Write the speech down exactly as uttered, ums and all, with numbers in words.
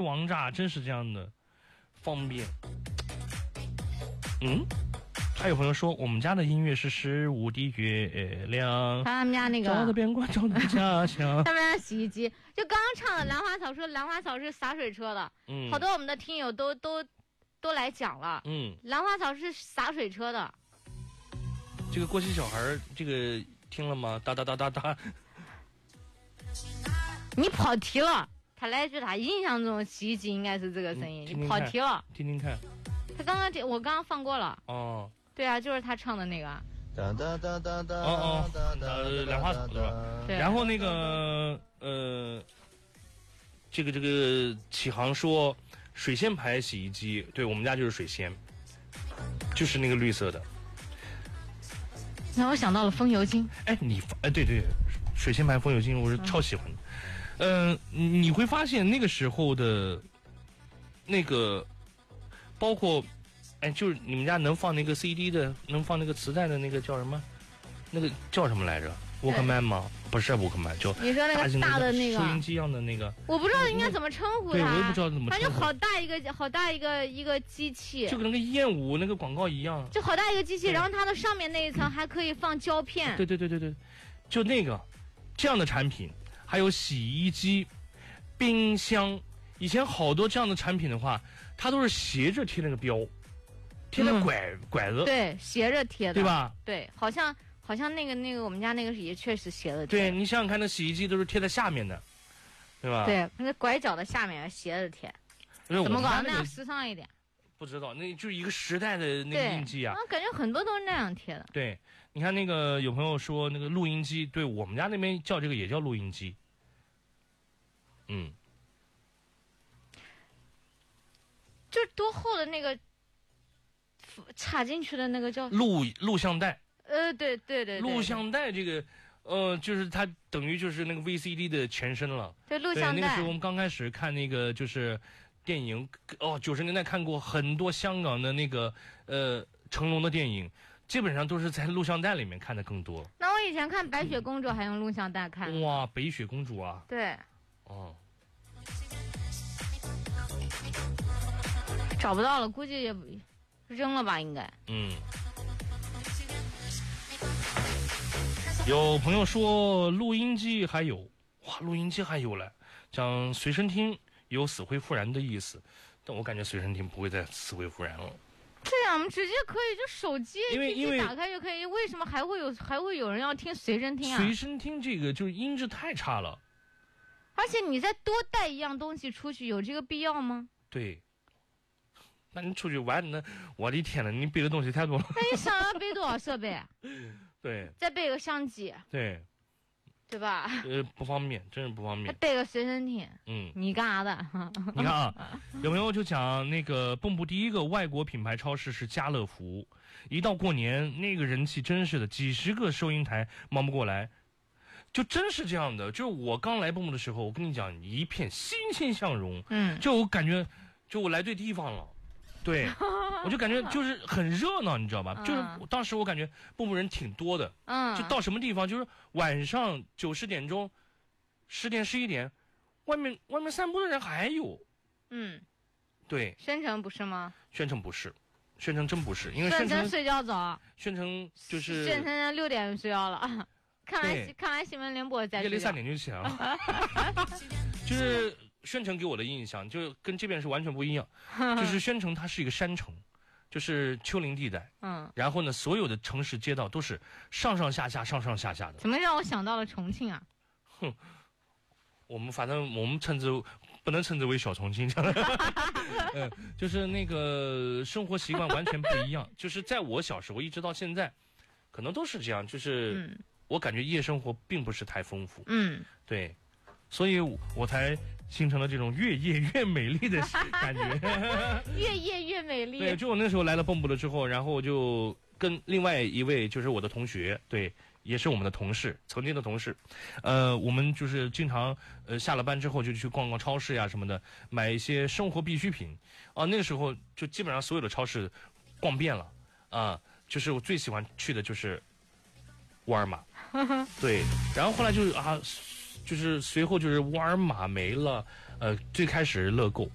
王炸，真是这样的方便。嗯，还有朋友说我们家的音乐是十五滴月亮， 他们家那个照的边关，照的家乡。 他们家洗衣机就刚刚唱的《兰花草》，说兰花草是洒水车的，嗯，好多我们的听友都都都来讲了，嗯，兰花草是洒水车的。 这个过期小孩这个听了吗？哒哒哒哒哒。 你跑题了，他来句他印象中洗衣机应该是这个声音，你跑题了。 听听看。 他刚刚我刚刚放过了。 哦。 对啊，就是他唱的那个。 哒哒哒哒哒。 哦哦。呃，兰花草是吧？对。然后那个呃，这个这个启航说水仙牌洗衣机，对我们家就是水仙，就是那个绿色的。 让我想到了风油精。 哎，你哎对对，水仙牌风油精我是超喜欢的。嗯、呃，你会发现那个时候的，那个，包括，哎，就是你们家能放那个 C D 的，能放那个磁带的那个叫什么？那个叫什么来着？沃克曼吗？不是沃克曼，就你说那个大的那个收音机一样的那个。 我不知道应该怎么称呼它。 对，我也不知道怎么称呼。 反正好大一个，好大一个一个机器， 就跟那个燕舞那个广告一样。 就好大一个机器，然后它的上面那一层还可以放胶片。 对对对对对，就那个这样的产品。还有洗衣机、冰箱，以前好多这样的产品的话，它都是斜着贴那个标，贴在拐、嗯、拐子， 对，斜着贴的， 对吧？ 对，好像好像那个那个我们家那个也确实斜着贴。 对，你想想看，那洗衣机都是贴在下面的，对吧？ 对，那个拐角的下面斜着贴，怎么搞那样时尚一点？ 不知道，那就是一个时代的那个印记啊。 啊，感觉很多都是那样贴的。 对，你看那个有朋友说那个录音机，对我们家那边叫这个也叫录音机。嗯， 就是多厚的那个插进去的那个叫录录像带。 呃，对对 对, 对， 录像带这个，呃，就是它等于就是那个 V C D 的前身了。 对，录像带。 对，那个时候我们刚开始看那个就是电影，哦，九十年代看过很多香港的那个呃成龙的电影，基本上都是在录像带里面看的更多。 那我以前看白雪公主还用录像带看。 嗯、哇，白雪公主啊。 对。 哦。 找不到了，估计也扔了吧，应该。 嗯。有朋友说录音机还有，哇，录音机还有了，讲随身听有死灰复燃的意思，但我感觉随身听不会再死灰复燃了。 对啊，我们直接可以就手机因为因为打开就可以，为什么还会有还会有人要听随身听啊？ 随身听这个就是音质太差了， 而且你再多带一样东西出去，有这个必要吗？ 对。那你出去玩，那我的天呐，你背的东西太多了。 那你想要背多少设备？ 对。 再背个相机。 对。 对吧？ 呃，不方便，真是不方便。 背个随身听。 嗯。 你干啥的？ 你看啊，有朋友就讲那个蚌埠第一个外国品牌超市是家乐福，一到过年那个人气真是的，几十个收银台忙不过来。就真是这样的，就是我刚来蚌埠的时候，我跟你讲，一片欣欣向荣。 嗯。 就我感觉，就我来对地方了。对，我就感觉就是很热闹，你知道吧？嗯、就是当时我感觉蚌埠人挺多的，嗯，就到什么地方，就是晚上九十点钟，十点十一点，外面外面散步的人还有， 嗯， 对。 宣城不是吗？ 宣城不是，宣城真不是，因为宣城睡觉早， 宣城就是宣城六点就睡觉了，看完看完新闻联播再睡觉， 夜里三点就起来了，就是。宣城给我的印象就跟这边是完全不一样，就是宣城它是一个山城，就是丘陵地带，嗯，然后呢，所有的城市街道都是上上下下、上上下下的。 怎么让我想到了重庆啊？ 哼，我们反正我们称之不能称之为小重庆，嗯，就是那个生活习惯完全不一样。就是在我小时候一直到现在，可能都是这样，就是我感觉夜生活并不是太丰富，嗯，对。所以我才形成了这种越夜越美丽的感觉。 越夜越美丽。 对，就我那时候来了蚌埠了之后，然后我就跟另外一位就是我的同学，对，也是我们的同事，曾经的同事，呃，我们就是经常呃下了班之后就去逛逛超市呀什么的，买一些生活必需品啊。那个时候就基本上所有的超市逛遍了啊，就是我最喜欢去的就是沃尔玛，对，然后后来就是啊。就是随后就是沃尔玛没了，呃，最开始乐购，